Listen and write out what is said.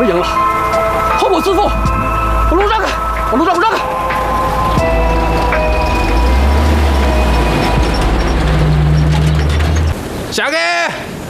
们赢了，后果自负。我路让开，我路让开。